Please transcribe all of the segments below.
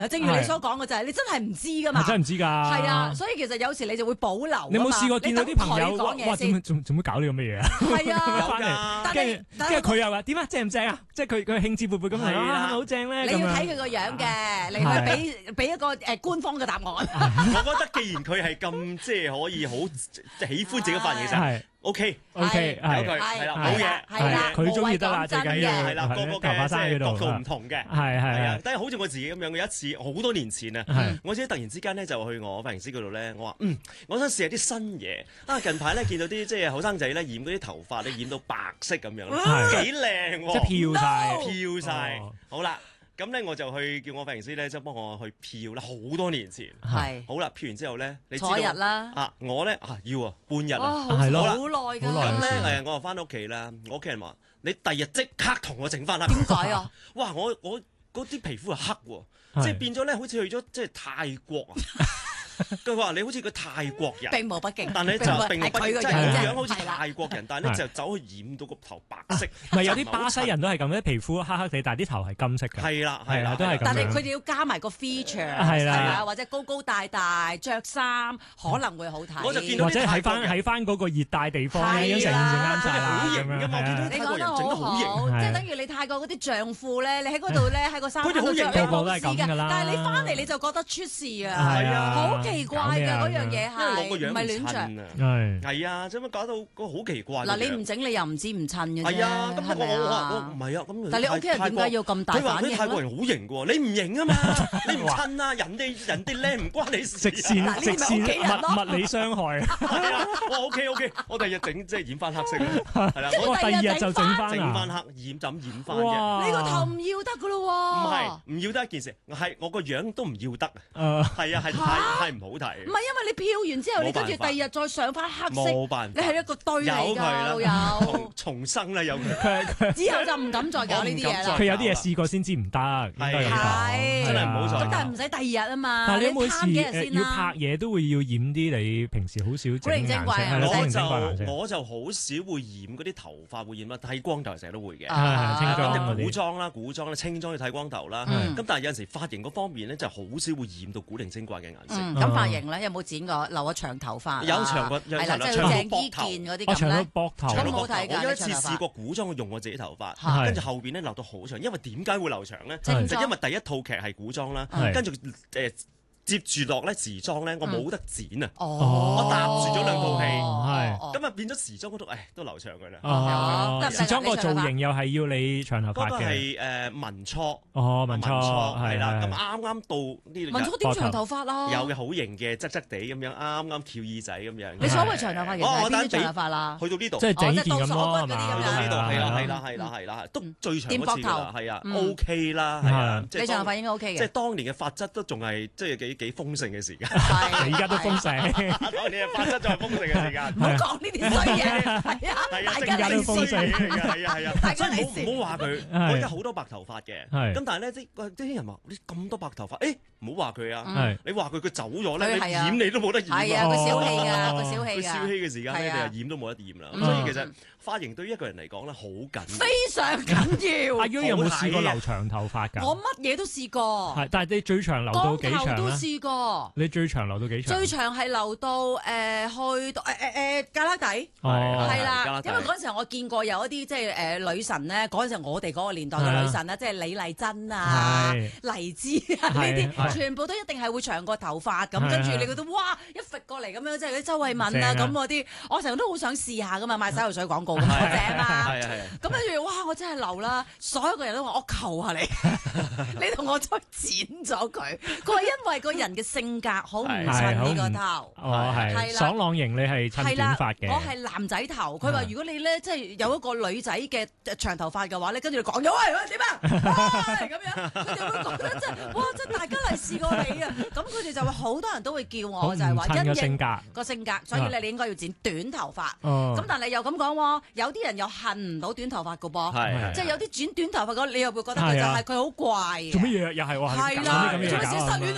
正如你所講嘅就係你真係唔知噶嘛， 真係唔知㗎。 係啊，所以其實有時你就會保留。 你有冇試過見到啲朋友哇做咩搞呢個咩嘢啊？ 係啊， 翻嚟跟住佢又話點啊正唔正啊？即係佢興致勃勃咁嚟啊，好正咧。 你要睇佢個樣嘅，你去俾一個官方嘅答案。 我覺得既然佢係咁即係可以好喜歡自己髮型嘅時候。OK， 有佢係啦，冇嘢， 係啦， 佢中意得啦，最緊要係啦，個個嘅即係角度唔同嘅， 係啊。 但係好似我自己咁樣，有一次好多年前啊，我自己突然之間咧就去我髮型師嗰度咧，我話我想試下啲新嘢啊！近排咧見到啲即係後生仔咧染嗰啲頭髮咧染到白色咁樣，幾靚喎， 即係飄晒， 好啦。咁咧我就去叫我髮型師咧，即係幫我去漂啦，好多年前。 係。 好啦，漂完之後咧，你知道坐一日啦。 啊，我咧要半日啊， 係咯，好耐㗎。 咁咧我就翻到屋企啦，我屋企人話：你第日即刻同我整翻黑。 點解啊？ 哇！我嗰啲皮膚係黑喎，即係變咗咧，好似去咗即係泰國啊。佢話你好似個泰國人， 並無不敬， 但係就並冇不敬，即係個樣好似泰國人，但係咧就走去染到個頭白色。 咪有啲巴西人都係咁，啲皮膚黑黑地，但係啲頭係金色嘅。 係啦， 都係咁。 但係佢哋要加埋個 feature，係啦，或者高高大大，着衫可能會好睇。 我就見到或者喺翻嗰個熱帶地方咧，成件事啱晒啦。 好型㗎嘛！我見到啲泰國人整得好型， 即係等於你泰國嗰啲丈夫咧，你喺嗰度咧喺個衫度着，你冇事㗎。但係你翻嚟你就覺得出事啊！ 係啊， 好奇怪㗎。樣嘢係，因為我個樣唔襯啊，係啊，做乜搞到個好奇怪？ 嗱，你唔整你又唔知唔襯嘅啫。 係啊，咁我唔係啊，咁但係你屋企人點解要咁大反應？ 佢話啲泰國人好型嘅喎，你唔型啊嘛，你唔襯啊，人哋靚唔關你事。 直線物理傷害。 係啊，哇 OK，我第二日整即係染翻黑色啦，係啦， 我第二日就整翻黑染就咁染翻嘅。 你個頭唔要得㗎咯喎？ 唔係唔要得一件事，係我個樣都唔要得啊。係啊，係太唔好睇。 唔係因為你漂完之後，你跟住第二日再上翻黑色， 冇辦法， 你係一個堆嚟㗎，有重生啦，有佢。 之後就唔敢再搞呢啲嘢啦。 佢有啲嘢試過先知唔得，係真係唔好再。 咁但係唔使第二日啊嘛。 但係你有冇試要拍嘢都會要染啲你平時好少整顏色？ 我就好少會染嗰啲頭髮，會染啦，剃光頭成日都會嘅。 清裝嗰啲古裝啦，清裝要剃光頭啦。咁但係有陣時髮型嗰方面咧，就好少會染到古靈精怪嘅顏色。 咁髮型咧有冇剪過留個長頭髮？ 有長個， 係啦，即係鄭伊健嗰啲咁咧。 膊頭咁冇睇㗎。 我有一次試過古裝用我自己頭髮，跟住後邊咧留到好長。因為點解會留長咧？就因為第一套劇係古裝啦，跟住接住落咧時裝咧，我冇得剪啊！我搭住咗兩套戲，咁啊變咗時裝嗰度，都留長佢啦。 時裝個造型又係要你長頭髮嘅。 嗰個係民初， 民初係啦。咁啱啱到呢度。 民初點長頭髮啦？ 有嘅好型嘅，側側地咁樣，啱啱翹耳仔咁樣。 你所謂長頭髮其實係邊啲長頭髮啦？ 去到呢度， 即係整件咁咯， 去到呢度係啦，都最長嗰次啦，係啊，OK 啦，係啊。 你長頭髮應該 OK 嘅。 即係當年嘅髮質都仲係即係幾豐盛嘅時間， 而家都豐盛。 當年嘅髮質仲係豐盛嘅時間。 唔好講呢啲衰嘢，係啊，大家利是， 係啊，大家利是。唔好話佢，我而家好多白頭髮嘅，咁但係咧啲人話你咁多白頭髮，唔好話佢啊，你話佢走咗咧，你染你都冇得染。 係啊，佢小氣㗎，佢小氣㗎。 佢小氣嘅時間咧，你又染都冇得染啦。咁所以其實髮型對於一個人嚟講咧，好緊， 非常緊要。 阿 U 有冇試過留長頭髮㗎？ 我乜嘢都試過。 係，但係你最長留到幾長咧？ 都試過。 你最長留到幾長？ 最長係留到去到胳肋底，係啦。因為嗰陣時我見過有一啲即係女神咧，嗰陣時我哋嗰個年代嘅女神咧，即係李麗珍啊、黎姿啊呢啲，全部都一定係會長過頭髮咁。跟住你覺得哇，一揈過嚟咁樣，即係啲周慧敏啊咁嗰啲，我成日都好想試下噶嘛，賣洗頭水廣告咁正啊。咁跟住哇，我真係留啦，所有個人都話我求下你，你同我再剪咗佢。佢話因為個人嘅性格好唔襯呢個頭， 係爽朗型，你係襯短髮嘅。 我係男仔頭，佢話如果你咧即係有一個女仔嘅長頭髮嘅話咧，跟住你講咗喂點啊，咁樣佢哋會覺得即係哇，即係大家嚟試過你啊，咁佢哋就會好多人都會叫我就係話因應個性格，所以你應該要剪短頭髮。咁但係又咁講喎，有啲人又恨唔到短頭髮嘅噃，即係有啲剪短頭髮嗰，你又會覺得佢就係佢好怪。 做乜嘢？又係話係啦，做乜事失戀啊你？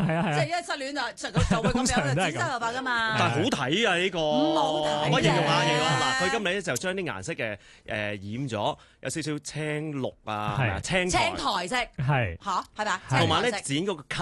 即係一失戀啊，就會咁樣剪晒頭髮噶嘛。 但係好睇啊呢個， 唔好睇。 我形容下嗱，佢今日咧就將啲顏色嘅染咗，有少少青綠啊，青苔色係嚇係咪？ 同埋咧剪嗰個